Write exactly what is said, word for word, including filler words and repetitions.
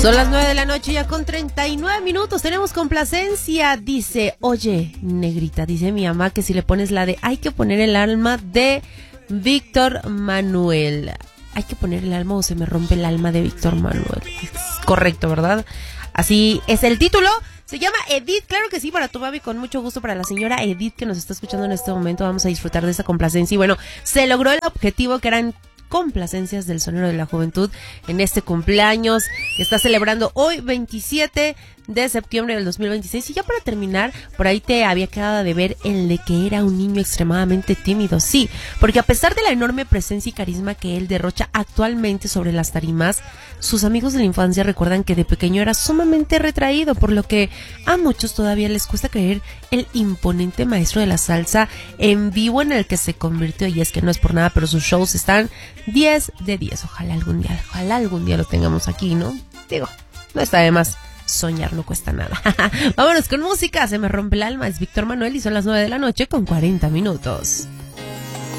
Son las nueve de la noche ya con treinta y nueve minutos. Tenemos complacencia. Dice, oye, negrita, dice mi mamá que si le pones la de Hay que poner el alma de Víctor Manuel. Hay que poner el alma o se me rompe el alma de Víctor Manuel. Es correcto, ¿verdad? Así es el título. Se llama Edith, claro que sí, para tu mami, con mucho gusto para la señora Edith que nos está escuchando en este momento. Vamos a disfrutar de esa complacencia. Y bueno, se logró el objetivo que eran complacencias del Sonero de la Juventud en este cumpleaños que está celebrando hoy veintisiete de septiembre del dos mil veintiséis. Y ya para terminar, por ahí te había quedado de ver el de que era un niño extremadamente tímido. Sí, porque a pesar de la enorme presencia y carisma que él derrocha actualmente sobre las tarimas, sus amigos de la infancia recuerdan que de pequeño era sumamente retraído, por lo que a muchos todavía les cuesta creer el imponente maestro de la salsa en vivo en el que se convirtió. Y es que no es por nada, pero sus shows están diez de diez. Ojalá algún día, ojalá algún día lo tengamos aquí, ¿no? Digo, no está de más. Soñar no cuesta nada. Vámonos con música. Se me rompe el alma. Es Víctor Manuel y son las nueve de la noche con cuarenta minutos.